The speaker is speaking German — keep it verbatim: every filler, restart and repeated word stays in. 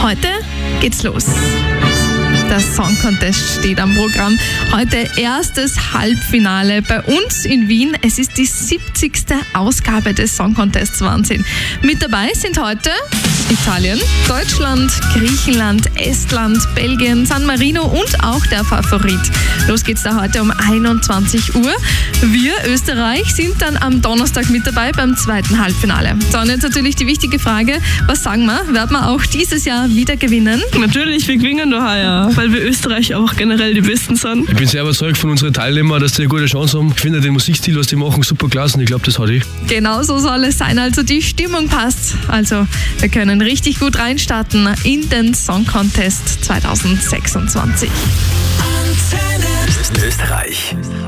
Heute geht's los. Der Song Contest steht am Programm. Heute erstes Halbfinale bei uns in Wien. Es ist die siebzigste Ausgabe des Song Contests. Wahnsinn. Mit dabei sind heute Italien, Deutschland, Griechenland, Estland, Belgien, San Marino und auch der Favorit. Los geht's da heute um einundzwanzig Uhr. Wir, Österreich, sind dann am Donnerstag mit dabei beim zweiten Halbfinale. So, und jetzt natürlich die wichtige Frage, was sagen wir? Werden wir auch dieses Jahr wieder gewinnen? Natürlich, wir gewinnen da heuer, weil wir Österreich auch generell die Besten sind. Ich bin sehr überzeugt von unseren Teilnehmern, dass sie eine gute Chance haben. Ich finde den Musikstil, was die machen, super klasse und ich glaube, das hat ich. Genau so soll es sein, also die Stimmung passt. Also wir können richtig gut reinstarten in den Song Contest zwanzig sechsundzwanzig. Österreich.